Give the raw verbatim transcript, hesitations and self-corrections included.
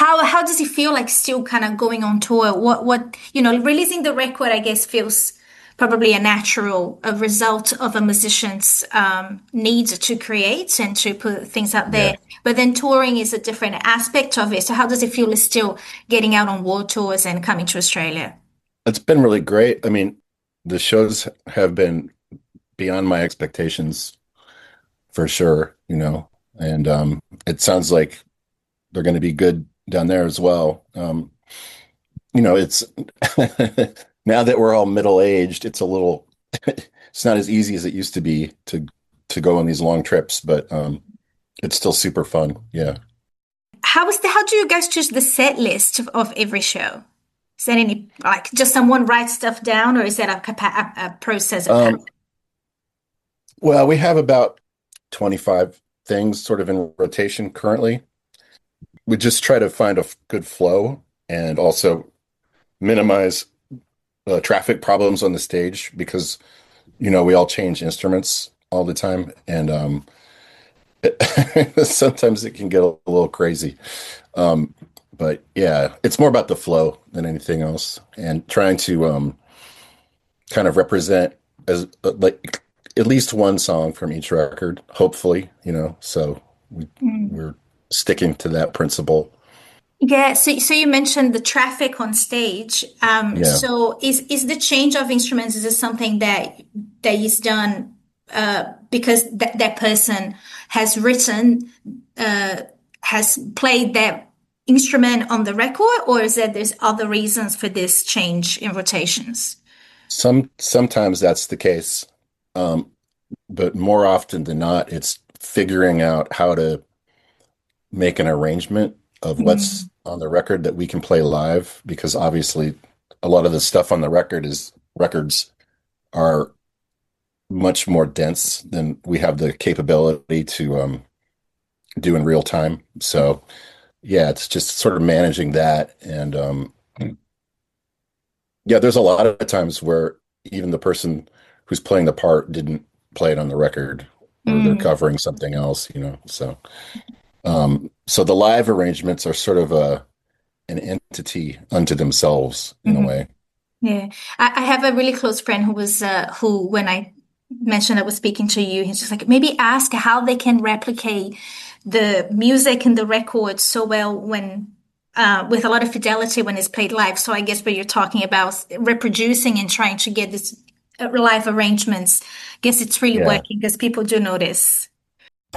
how how does it feel like still kind of going on tour? What what you know, releasing the record, I guess, feels probably a natural a result of a musician's um, need to create and to put things out Yeah, there. But then touring is a different aspect of it. So how does it feel still getting out on world tours and coming to Australia? it's been really great. I mean, the shows have been beyond my expectations for sure, you know, and um, it sounds like they're going to be good down there as well. Um, you know, it's now that we're all middle-aged, it's a little, it's not as easy as it used to be to to go on these long trips, but um, it's still super fun. Yeah. How is the how do you guys choose the set list of, of every show? Is that any like just someone writes stuff down, or is that a, capa- a, a process of how? Um, well, we have about twenty-five things sort of in rotation currently. We just try to find a f- good flow and also minimize uh, traffic problems on the stage because, you know, we all change instruments all the time. And um, sometimes it can get a little crazy. Um, but yeah, it's more about the flow than anything else and trying to um, kind of represent as uh, like at least one song from each record, hopefully, you know. So we Mm. we're sticking to that principle. Yeah, so so you mentioned the traffic on stage. Um, Yeah. so is is the change of instruments, is this something that that is done uh, because that that person has written uh, has played that instrument on the record, or is that there's other reasons for this change in rotations? Some sometimes that's the case. Um, but more often than not, it's figuring out how to make an arrangement of what's Mm, on the record that we can play live because obviously a lot of the stuff on the record is records are much more dense than we have the capability to um, do in real time. So yeah, it's just sort of managing that. And um, yeah, there's a lot of times where even the person who's playing the part didn't play it on the record or they're mm, covering something else, you know. So um, so the live arrangements are sort of a an entity unto themselves in a mhm. way. Yeah, I, I have a really close friend who was uh, who when I mentioned I was speaking to you, he's just like maybe ask how they can replicate the music and the record so well when uh, with a lot of fidelity when it's played live. So I guess what you're talking about reproducing and trying to get this uh, live arrangements, I guess it's really Yeah. working because people do notice.